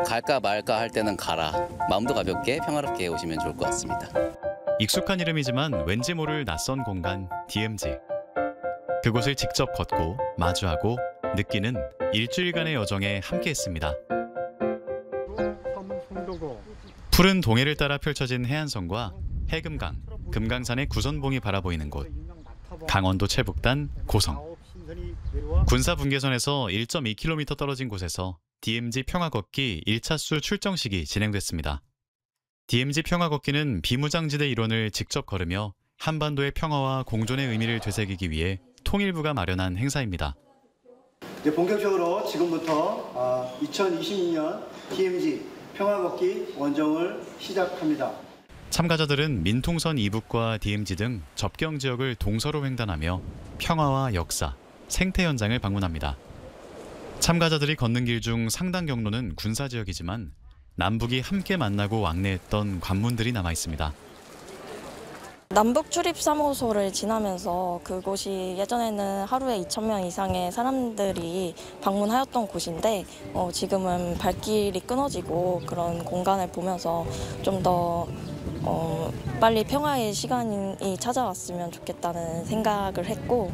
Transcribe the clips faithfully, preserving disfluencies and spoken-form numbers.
갈까 말까 할 때는 가라. 마음도 가볍게 평화롭게 오시면 좋을 것 같습니다. 익숙한 이름이지만 왠지 모를 낯선 공간 디엠지. 그곳을 직접 걷고 마주하고 느끼는 일주일간의 여정에 함께했습니다. 푸른 동해를 따라 펼쳐진 해안선과 해금강, 금강산의 구선봉이 바라보이는 곳, 강원도 최북단 고성. 군사분계선에서 일 점 이 킬로미터 떨어진 곳에서 디엠지 평화걷기 일 차수 출정식이 진행됐습니다. 디엠지 평화걷기는 비무장지대 일원을 직접 걸으며 한반도의 평화와 공존의 의미를 되새기기 위해 통일부가 마련한 행사입니다. 이제 본격적으로 지금부터 이천이십육 년 디엠지 평화걷기 원정을 시작합니다. 참가자들은 민통선 이북과 디엠지 등 접경 지역을 동서로 횡단하며 평화와 역사, 생태 현장을 방문합니다. 참가자들이 걷는 길 중 상당 경로는 군사 지역이지만 남북이 함께 만나고 왕래했던 관문들이 남아 있습니다. 남북 출입 삼 호소를 지나면서 그곳이 예전에는 하루에 이천 명 이상의 사람들이 방문하였던 곳인데 어, 지금은 발길이 끊어지고 그런 공간을 보면서 좀 더 어, 빨리 평화의 시간이 찾아왔으면 좋겠다는 생각을 했고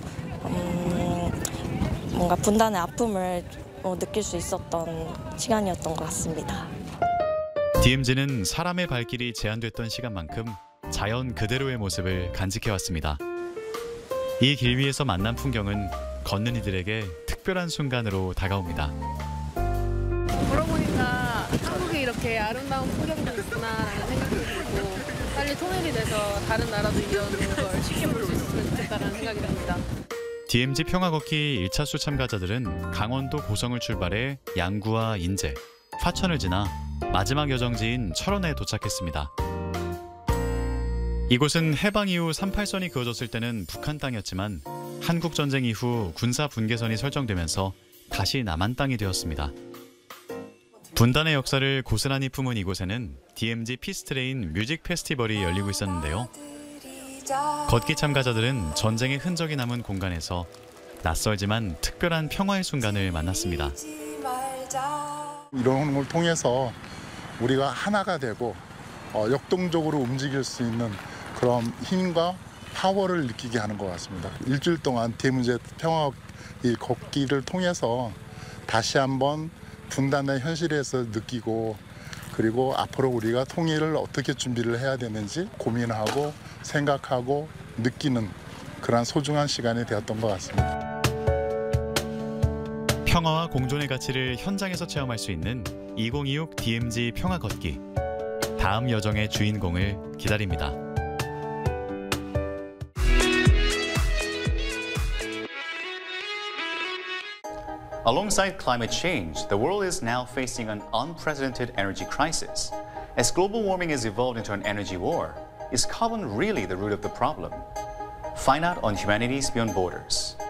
음, 뭔가 분단의 아픔을 어, 느낄 수 있었던 시간이었던 것 같습니다. 디엠지는 사람의 발길이 제한됐던 시간만큼 자연 그대로의 모습을 간직해왔습니다. 이 길 위에서 만난 풍경은 걷는 이들에게 특별한 순간으로 다가옵니다. 걸어보니까 한국에 이렇게 아름다운 풍경도 있구나라는 생각이 들고 빨리 통일이 돼서 다른 나라도 이런 걸 쉽게 볼 수 있었으면 좋겠다는 생각이 듭니다. 디엠지 평화걷기 일 차수 참가자들은 강원도 고성을 출발해 양구와 인제, 화천을 지나 마지막 여정지인 철원에 도착했습니다. 이곳은 해방 이후 삼팔선이 그어졌을 때는 북한 땅이었지만 한국전쟁 이후 군사 분계선이 설정되면서 다시 남한 땅이 되었습니다. 분단의 역사를 고스란히 품은 이곳에는 디엠지 피스트레인 뮤직 페스티벌이 열리고 있었는데요. 걷기 참가자들은 전쟁의 흔적이 남은 공간에서 낯설지만 특별한 평화의 순간을 만났습니다. 이런 걸 통해서 우리가 하나가 되고 어, 역동적으로 움직일 수 있는 그런 힘과 파워를 느끼게 하는 것 같습니다. 일주일 동안 디엠지 평화 이 걷기를 통해서 다시 한번 분단의 현실에서 느끼고 그리고 앞으로 우리가 통일을 어떻게 준비를 해야 되는지 고민하고 생각하고 느끼는 그런 소중한 시간이 되었던 것 같습니다. 평화와 공존의 가치를 현장에서 체험할 수 있는 이천이십육 디엠지 평화 걷기. 다음 여정의 주인공을 기다립니다. Alongside climate change, the world is now facing an unprecedented energy crisis. As global warming has evolved into an energy war, is carbon really the root of the problem? Find out on Humanities Beyond Borders.